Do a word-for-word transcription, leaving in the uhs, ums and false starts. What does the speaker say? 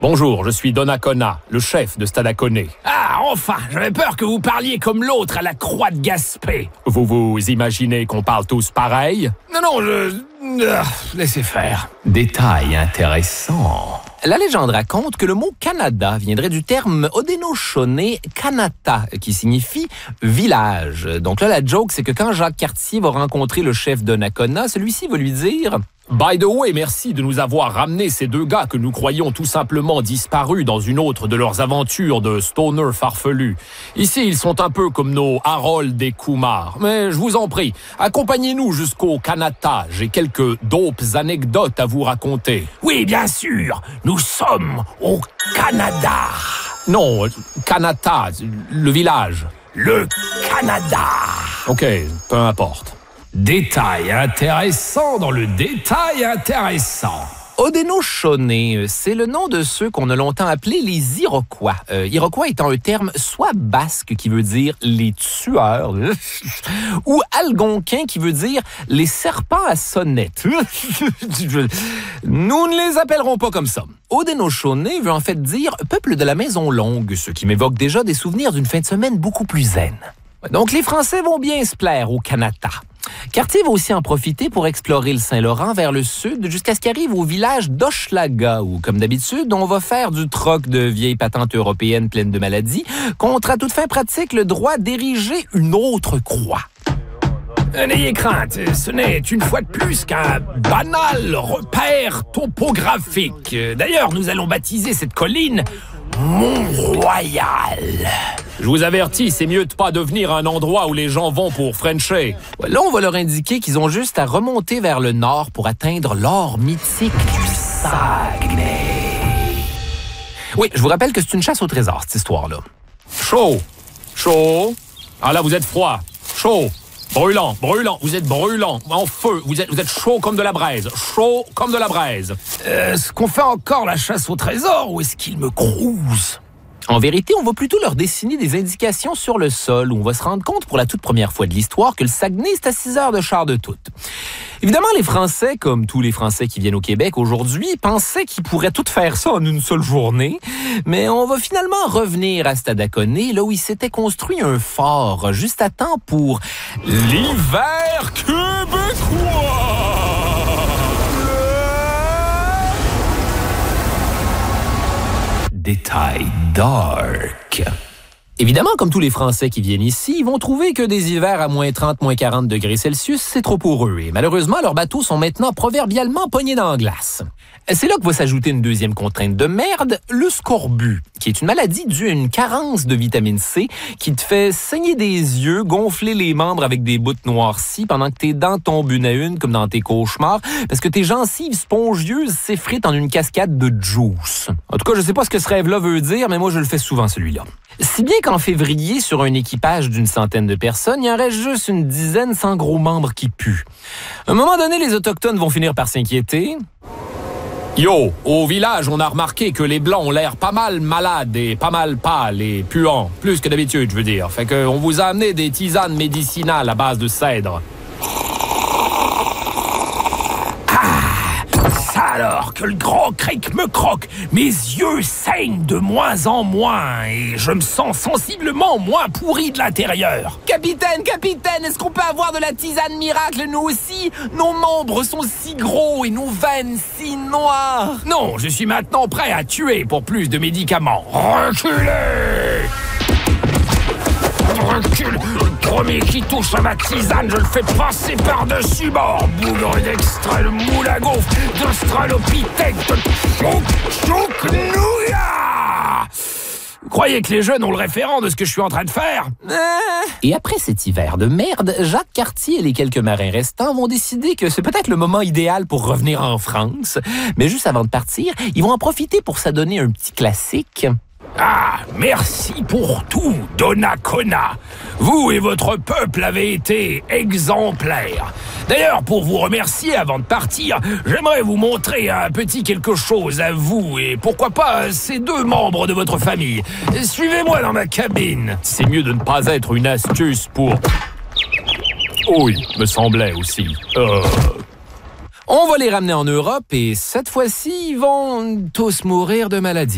Bonjour, je suis Donnacona, le chef de Stadacone. Ah, enfin, j'avais peur que vous parliez comme l'autre à la croix de Gaspé. Vous vous imaginez qu'on parle tous pareil? Non, non, je... Ah, laissez faire. Détail intéressant. La légende raconte que le mot Canada viendrait du terme Haudenosaunee Kanata, qui signifie village. Donc là, la joke, c'est que quand Jacques Cartier va rencontrer le chef Donnacona, celui-ci va lui dire... By the way, merci de nous avoir ramené ces deux gars que nous croyions tout simplement disparus dans une autre de leurs aventures de stoner farfelus. Ici, ils sont un peu comme nos Harold et Kumar. Mais je vous en prie, accompagnez-nous jusqu'au Kanata. J'ai quelques dopes anecdotes à vous raconter. Oui, bien sûr, nous sommes au Canada. Non, Kanata, le village. Le Canada. Ok, peu importe. Détail intéressant dans le détail intéressant. Haudenosaunee, c'est le nom de ceux qu'on a longtemps appelés les Iroquois. Euh, Iroquois étant un terme soit basque qui veut dire les tueurs, ou algonquin qui veut dire les serpents à sonnette. Nous ne les appellerons pas comme ça. Haudenosaunee veut en fait dire peuple de la maison longue, ce qui m'évoque déjà des souvenirs d'une fin de semaine beaucoup plus zen. Donc les Français vont bien se plaire au Canada. Cartier va aussi en profiter pour explorer le Saint-Laurent vers le sud jusqu'à ce qu'il arrive au village d'Hochelaga où, comme d'habitude, on va faire du troc de vieilles patentes européennes pleines de maladies contre à toute fin pratique le droit d'ériger une autre croix. N'ayez crainte, ce n'est une fois de plus qu'un banal repère topographique. D'ailleurs, nous allons baptiser cette colline Mont-Royal. Je vous avertis, c'est mieux de pas devenir un endroit où les gens vont pour frencher. Là, on va leur indiquer qu'ils ont juste à remonter vers le nord pour atteindre l'or mythique du Saguenay. Oui, je vous rappelle que c'est une chasse au trésor, cette histoire-là. Chaud, chaud. Ah là, vous êtes froid. Chaud, brûlant, brûlant. Vous êtes brûlant, en feu. Vous êtes, vous êtes chaud comme de la braise. Chaud comme de la braise. Euh, est-ce qu'on fait encore la chasse au trésor ou est-ce qu'ils me crousent? En vérité, on va plutôt leur dessiner des indications sur le sol où on va se rendre compte pour la toute première fois de l'histoire que le Saguenay, c'est à six heures de char de toute. Évidemment, les Français, comme tous les Français qui viennent au Québec aujourd'hui, pensaient qu'ils pourraient tout faire ça en une seule journée. Mais on va finalement revenir à Stadacone, là où il s'était construit un fort juste à temps pour l'hiver québécois. Détail dark. Évidemment, comme tous les Français qui viennent ici, ils vont trouver que des hivers à moins trente, moins quarante degrés Celsius, c'est trop pour eux. Et malheureusement, leurs bateaux sont maintenant proverbialement pognés dans la glace. C'est là que va s'ajouter une deuxième contrainte de merde, le scorbut, qui est une maladie due à une carence de vitamine C qui te fait saigner des yeux, gonfler les membres avec des bouts noircies pendant que tes dents tombent une à une comme dans tes cauchemars, parce que tes gencives spongieuses s'effritent en une cascade de juice. En tout cas, je sais pas ce que ce rêve-là veut dire, mais moi je le fais souvent celui-là. Si bien qu'en février, sur un équipage d'une centaine de personnes, il en reste juste une dizaine sans gros membres qui puent. À un moment donné, les Autochtones vont finir par s'inquiéter. Yo, au village, on a remarqué que les Blancs ont l'air pas mal malades et pas mal pâles et puants. Plus que d'habitude, je veux dire. Fait que on vous a amené des tisanes médicinales à base de cèdre. Alors que le grand cric me croque, mes yeux saignent de moins en moins et je me sens sensiblement moins pourri de l'intérieur. Capitaine, capitaine, est-ce qu'on peut avoir de la tisane miracle, nous aussi? Nos membres sont si gros et nos veines si noires. Non, je suis maintenant prêt à tuer pour plus de médicaments. Reculez! Recule! Le premier qui touche à ma tisane, je le fais passer par-dessus bord. Bougre d'extrait, le moule à gaufre, d'Australopithèque, de chouk, chouk, nouya! Vous croyez que les jeunes ont le référent de ce que je suis en train de faire? Et après cet hiver de merde, Jacques Cartier et les quelques marins restants vont décider que c'est peut-être le moment idéal pour revenir en France. Mais juste avant de partir, ils vont en profiter pour s'adonner un petit classique. Ah, merci pour tout, Donnacona. Vous et votre peuple avez été exemplaires. D'ailleurs, pour vous remercier avant de partir, j'aimerais vous montrer un petit quelque chose à vous et pourquoi pas ces deux membres de votre famille. Suivez-moi dans ma cabine. C'est mieux de ne pas être une astuce pour... Oui, me semblait aussi. Euh... On va les ramener en Europe et cette fois-ci, ils vont tous mourir de maladie.